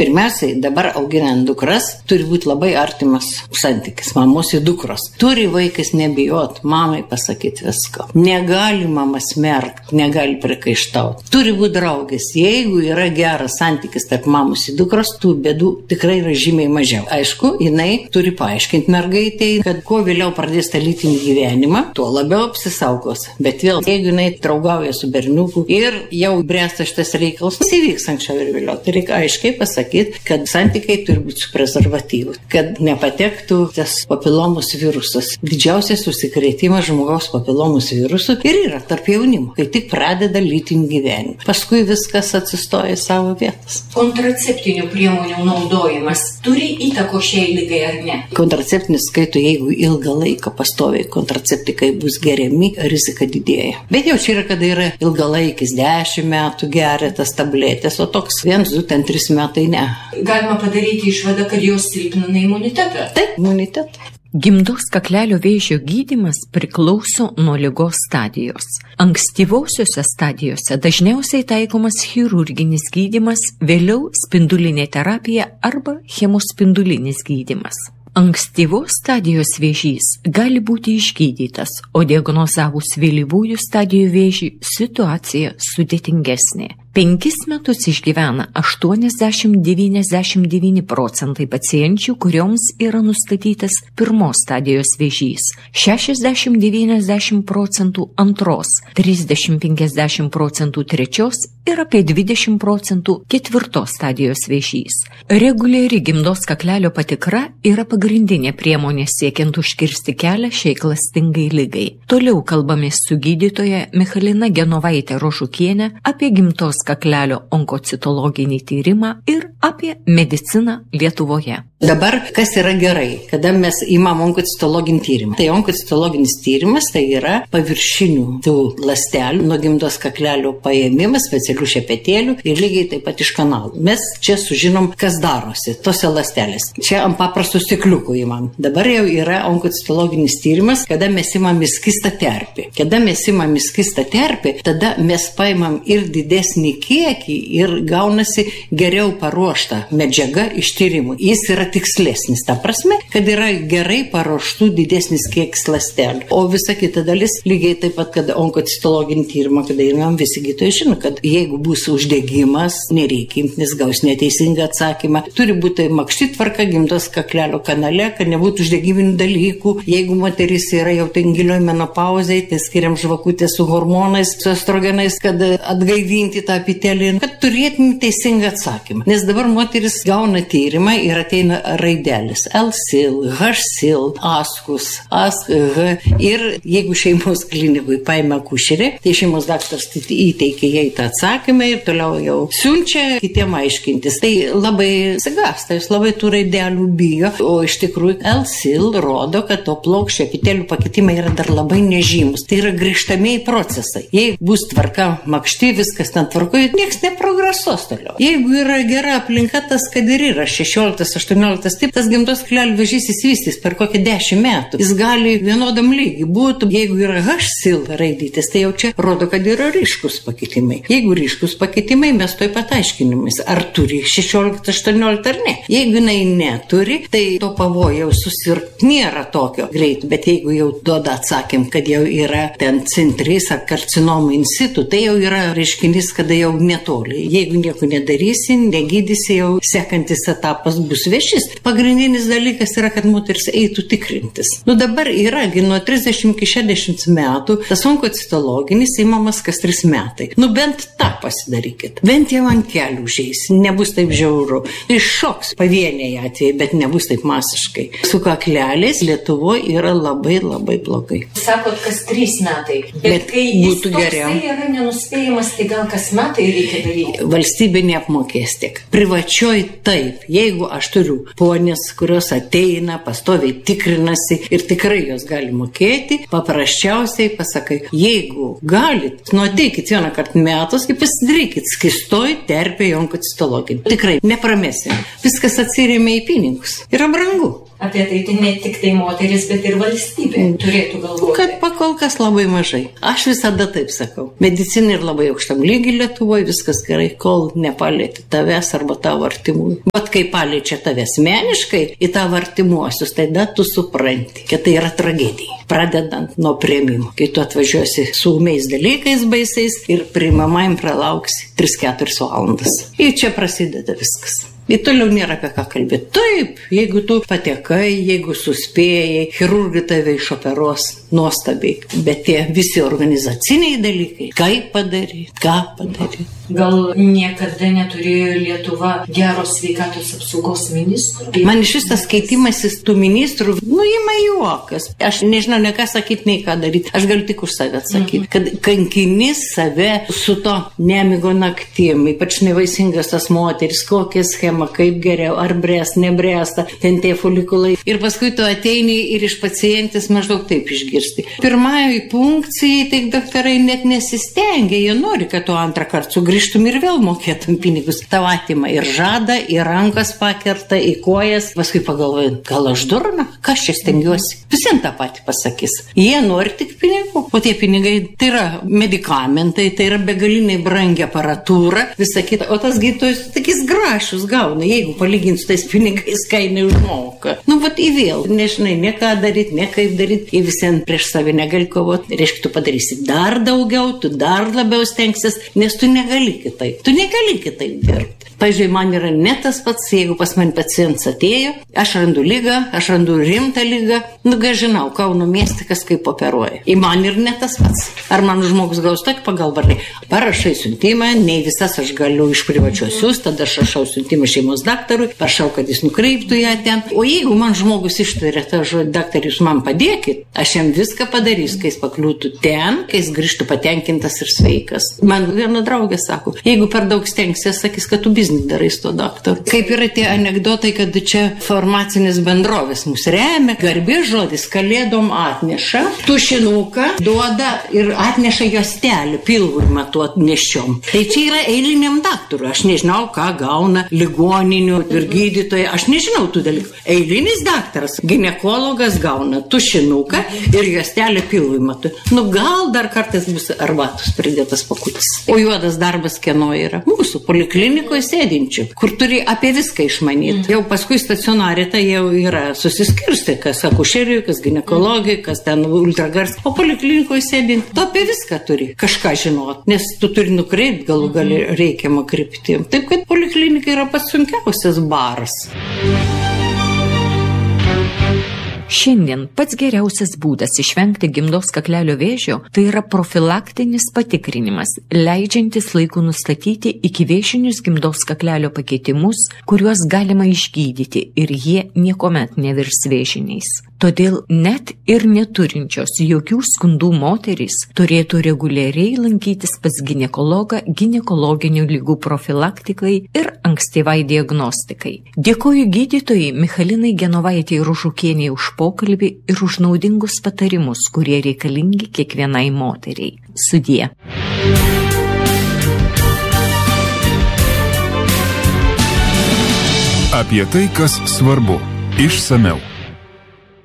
Pirmiausiai, dabar auginant dukras, turi būti labai artimas santykis, mamos ir dukros. Turi vaikas nebijot, mamai pasakyti viską. Negali mama smerkti, negali priekaištauti. Turi būti draugės. Jeigu yra geras santykis tarp mamos ir dukros, tų bėdų tikrai yra žymiai mažiau. Aišku, jinai turi paaiškinti mergaitei, kad kuo vėliau pradės tą lytinį gyvenimą, tuo labiau apsisaugos. Bet vėl, jeigu jinai draugauja su berniuku ir jau bręsta šitas reikalas, įvyks anksčiau ir vėliau. Tai reikia aiškiai pasakyti, kad santykiai turi būti su prezervatyvu, kad nepatektų tas papilomos virusas. Didžiausias užsikrėtimas žmogaus papilomos virusų ir yra tarp jaunimo, kai tik pradeda lytinį gyvenimą. Paskui viskas atsistoja į savo vietas. Kontraceptinių priemonių naudojimas turi įtako šiai ligai ar ne? Kontraceptinis skaitų, jeigu ilgą laiką pastoviai kontraceptikai bus geriami, rizika didėja. Bet jau čia yra, kada yra ilgalaikis 10 metų geria tas tabletės, o toks 1, 2, 3 metai ne. Galima padaryti išvadą, kad jos silpnina imunitetą. Taip, imunitetą. Gimdos kaklelio vėžio gydymas priklauso nuo ligos stadijos. Ankstyvosiuose stadijose dažniausiai taikomas chirurginis gydymas, vėliau spindulinė terapija arba chemospindulinis gydymas. Ankstyvos stadijos vėžys gali būti išgydytas, o diagnozavus vėlyvųjų stadijų vėžį situacija sudėtingesnė. 5 metus išgyvena 80–99% pacienčių, kurioms yra nustatytas pirmos stadijos vėžys, 60–90% antros, 30–50% trečios ir apie 20% ketvirtos stadijos vėžys. Reguliari gimdos kaklelio patikra yra pagrindinė priemonė siekiant užkirsti kelią šiai klastingai ligai. Toliau kalbamės su gydytoja Michalina Genovaitė Rožukienė apie gimdos kaklelio onkocitologinį tyrimą ir apie mediciną Lietuvoje. Dabar, kas yra gerai, kada mes įmam onkocitologinį tyrimą? Tai onkocitologinis tyrimas tai yra paviršinių tų ląstelių nuo gimdos kaklelio paėmimas, specialių šepetėlių ir lygiai taip pat iš kanalų. Mes čia sužinom, kas darosi tose ląstelės. Čia ant paprastų stikliukų įmam. Dabar jau yra onkocitologinis tyrimas, kada mes įmam skystą terpę. Kada mes įmam skystą terpę, tada mes paimam ir didesnį kiekį ir gaunasi geriau paruošta medžiaga iš tyrimų. Jis yra tikslesnis, ta prasme, kad yra gerai paruoštų didesnis kiekis ląstelių. O visa kita dalis, lygiai taip pat, kad onkocitologinį tyrimą, kada įmam, visi gydytojai žino, kad jeigu bus uždegimas, nereikia imti, nes gaus neteisingą atsakymą. Turi būti makšti tvarka gimdos kaklelio kanale, kad nebūtų uždegiminių dalykų. Jeigu moteris yra jau gilioj menopauzėje, tai skiriam žvakutę su hormonais, su estrogenais, kad atgaivinti tą epitelį, kad turėtume teisingą atsakymą. Nes dabar moteris gauna tyrimą ir ateina raidelis L-sil, H-sil, askus, ASK-H. Ir jeigu šeimos klinikui paima akušerį, tai šeimos daktaras įteikia jai tą atsakymą ir toliau jau siunčia kitiem aiškintis. Tai labai sigasta, jis labai tų raidelių bijo, o iš tikrųjų L-sil rodo, kad to plokščio epitelių pakitimai yra dar labai nežymus. Tai yra grįžtamieji procesai. Jei bus tvarka makšti, viskas ten tvarkoje, nieks neprogresuos toliau. Jeigu yra gera aplinka, tas kad ir yra 16-18, taip, tas gimdos kaklelio vėžys įsivystys per kokį 10 metų. Jis gali vienodam lygiai būtų, jeigu yra H-sil raidytis, tai jau čia rodo, kad yra ryškus pakitimai. Jeigu ryškus pakitimai, mes toj pat aiškinimės, ar turi 16-18 ar ne. Jeigu jinai neturi, tai to pavojaus susirgti nėra tokio greit, bet jeigu jau duoda atsakym, kad jau yra ten centris ar karcinomų in situ, tai jau yra reiškinys, kada jau netoli. Jeigu nieko nedarysi, negydysi, jau sekantis etapas bus vėžys. Pagrindinis dalykas yra, kad moteris eitų tikrintis. Dabar yra nuo 30–60 metų tas onkocitologinis įmamas kas 3 metai. Bent tą pasidarykit. Bent jau ant kelių užeis. Nebus taip žiauru. Iššoks pavieniai atvejai, bet nebus taip masiškai. Su kakleliais Lietuvoje yra labai labai blogai. Sakot, kas 3 metai. Bet kai jis toksai yra nenuspėjimas, tai gal kas metai reikia daryti? Valstybė neapmokės tiek. Privačioj taip. Jeigu aš turiu ponės, kurios ateina, pastoviai tikrinasi ir tikrai jos gali mokėti, paprasčiausiai pasakai, jeigu galit, ateikit vieną kartą metus ir pasidarykit skystoj terpėje onkocitologinį. Tikrai nepramesim. Viskas atsirėmė į pinigus. Yra brangu. apie tai ne tik tai moteris, bet ir valstybė turėtų galvoti. Kad pakol kas labai mažai. Aš visada taip sakau. Medicina ir labai aukštam lygiai Lietuvoje, viskas gerai, kol nepalėti tavęs arba tavo artimųjų. Bet kai paliečia tavęs meniškai į tavo artimuosius, tai da tu supranti, kad tai yra tragedija. Pradedant nuo priėmimo. Kai tu atvažiuosi su ūmiais dalykais baisiais ir priimamajam pralauksi 3-4 valandas. Ir čia prasideda viskas. Ir toliau nėra apie ką kalbėti. Taip, jeigu tu patekai, jeigu suspėjai, chirurgai tave išoperuos nuostabiai. Bet tie visi organizaciniai dalykai, kaip padaryti, ką padaryti. Gal niekada neturėjo Lietuva gero sveikatos apsaugos ministrų? Man iš vis tas keitimasis tų ministrų, ima juokas. Aš nežinau, ne ką sakyti, nei ką daryti. Aš galiu tik už save atsakyti. Kad kankinis save su to nemigo naktim, ypač nevaisingas tas moteris, kokia schema, kaip geriau, ar bręs, nebręsta, ten tie folikulai. Ir paskui tu ateini ir iš pacientės maždaug taip išgirsti. Pirmajai punkcijai, tai daktarai net nesistengia, jie nori, kad tu antrą kartą sugrįžtum ir vėl mokėtum pinigus. Tau atima ir žada, ir rankas pakerta, į kojas. Paskui pagalvoju, gal aš durna? Kas čia stengiuosi? Visiems tą patį pasakys. Jie nori tik pinigų. O tie pinigai, tai yra medikamentai, tai yra begaliniai brangi aparatūra, visa kita. O tas gydytojas tokiais grašius gauna, jeigu palyginti su tais pinigais, ką jinai užmoka. Vat į vėl. Nežinai, ne ką daryti, ne kaip daryti. Jie visiems prieš save negali kovoti. Reiškia, tu padarysi dar daugiau, tu dar labiau stengsis, nes tu negali kitaip. Tu negali kitaip dirbti. Pavyzdžiui, man yra ne tas pats, jeigu pas mane pacientas atėjo, aš randu lygą, aš randu rimtą lygą, žinau, Kauno mieste kas kaip operuoja. Ir man ir ne tas pats. Ar man žmogus gaus tokį pagalbą? Parašai siuntimą, ne visas aš galiu iš privačios siūsti, tada aš rašau siuntimą šeimos daktarui, prašau, kad jis nukreiptų ją ten. O jeigu man žmogus ištveria tą žodį, daktarį, jūs man padėkit, aš jam viską padarys, kai jis pakliūtų ten, kai jis grįžtų patenkintas ir sveikas. Man viena draugė sako, jeigu per daug stengsies, sakys, kad tu biznį darai su to daktaru. Kaip yra tie anekdotai, kad čia farmacinės bendrovės mus remia, garbės žodis, kalėdom atneša, tušinuką duoda ir atneša juostelį, pilvui matuot neščiom. Tai čia yra eiliniam daktarui. Aš nežinau, ką gauna ligoninių ir gydytojai. Aš nežinau tų dalykų. Eilinis daktaras, ginekologas gauna tušinuką ir juostelį pilvui matuot. Gal dar kartais bus arbatos pridėtas pakutis. O juodas darbas kieno yra? Mūsų poliklinikoje sėdinčių, kur turi apie viską išmanyti. Jau paskui stacionarė tai jau yra susiskirsti, kas akušerijai, kas ginekologijai, kas ten ultragars. O poliklinikoje sėdinti, tu apie viską turi kažką žinoti, nes tu turi nukreipti galų gali reikiamą kryptį. Taip, kad poliklinika yra pats sunkiausias baras. Šiandien pats geriausias būdas išvengti gimdos kaklelio vėžio tai yra profilaktinis patikrinimas, leidžiantis laiku nustatyti ikivėžinius gimdos kaklelio pakeitimus, kuriuos galima išgydyti ir jie niekuomet nevirs vėžiniais. Todėl net ir neturinčios jokių skundų moterys turėtų reguliariai lankytis pas ginekologą ginekologinių ligų profilaktikai ir ankstyvai diagnostikai. Dėkoju gydytojai Michalinai Genovaitei Ružukienei už pokalbį ir už naudingus patarimus, kurie reikalingi kiekvienai moteriai. Sudie. Apie tai, kas svarbu. Išsamiau.